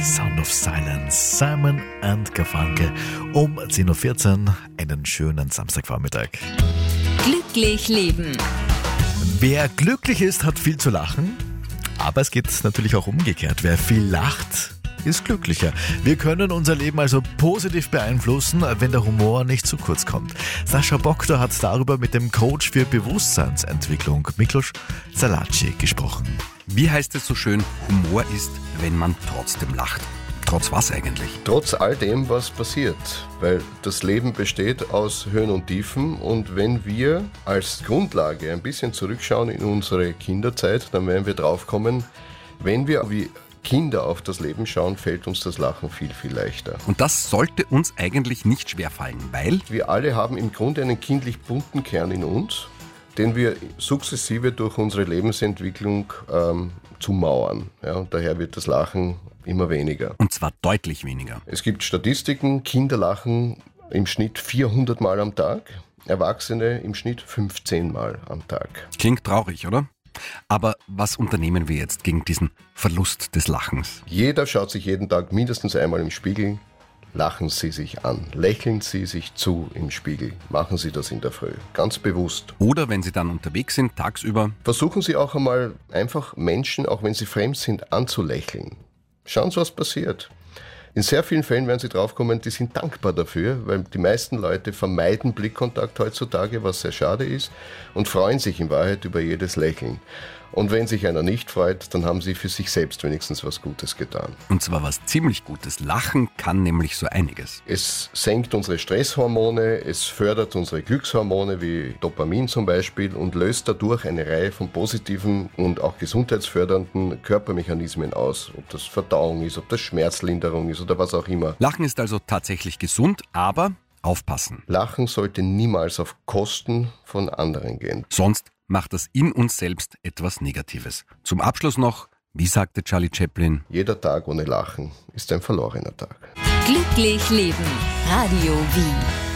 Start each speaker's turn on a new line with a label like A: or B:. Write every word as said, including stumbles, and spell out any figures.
A: Sound of Silence, Simon and Garfunkel um zehn Uhr vierzehn. Einen schönen Samstagvormittag.
B: Glücklich leben.
A: Wer glücklich ist, hat viel zu lachen. Aber es geht natürlich auch umgekehrt. Wer viel lacht, ist glücklicher. Wir können unser Leben also positiv beeinflussen, wenn der Humor nicht zu kurz kommt. Sascha Boktor hat darüber mit dem Coach für Bewusstseinsentwicklung, Miklos Salaci, gesprochen.
C: Wie heißt es so schön, Humor ist, wenn man trotzdem lacht. Trotz was eigentlich?
D: Trotz all dem, was passiert. Weil das Leben besteht aus Höhen und Tiefen. Und wenn wir als Grundlage ein bisschen zurückschauen in unsere Kinderzeit, dann werden wir draufkommen, wenn wir wie Kinder auf das Leben schauen, fällt uns das Lachen viel, viel leichter.
C: Und das sollte uns eigentlich nicht schwerfallen, weil
D: wir alle haben im Grunde einen kindlich bunten Kern in uns, den wir sukzessive durch unsere Lebensentwicklung ähm, zumauern. Ja, und daher wird das Lachen immer weniger.
C: Und zwar deutlich weniger.
D: Es gibt Statistiken, Kinder lachen im Schnitt vierhundert Mal am Tag, Erwachsene im Schnitt fünfzehn Mal am Tag.
C: Klingt traurig, oder? Aber was unternehmen wir jetzt gegen diesen Verlust des Lachens?
D: Jeder schaut sich jeden Tag mindestens einmal im Spiegel. Lachen Sie sich an, lächeln Sie sich zu im Spiegel. Machen Sie das in der Früh, ganz bewusst.
C: Oder wenn Sie dann unterwegs sind, tagsüber.
D: Versuchen Sie auch einmal einfach Menschen, auch wenn sie fremd sind, anzulächeln. Schauen Sie, was passiert. In sehr vielen Fällen werden Sie draufkommen, die sind dankbar dafür, weil die meisten Leute vermeiden Blickkontakt heutzutage, was sehr schade ist, und freuen sich in Wahrheit über jedes Lächeln. Und wenn sich einer nicht freut, dann haben sie für sich selbst wenigstens was Gutes getan.
C: Und zwar was ziemlich Gutes. Lachen kann nämlich so einiges.
D: Es senkt unsere Stresshormone, es fördert unsere Glückshormone wie Dopamin zum Beispiel und löst dadurch eine Reihe von positiven und auch gesundheitsfördernden Körpermechanismen aus. Ob das Verdauung ist, ob das Schmerzlinderung ist oder was auch immer.
C: Lachen ist also tatsächlich gesund, aber aufpassen.
D: Lachen sollte niemals auf Kosten von anderen gehen.
C: Sonst macht das in uns selbst etwas Negatives. Zum Abschluss noch, wie sagte Charlie Chaplin:
D: Jeder Tag ohne Lachen ist ein verlorener Tag.
B: Glücklich leben. Radio Wien.